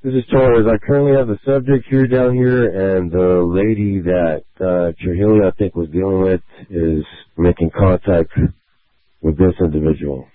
This is Torres. I currently have a subject here down here, and the lady that Trujillo, I think, was dealing with is making contact with this individual.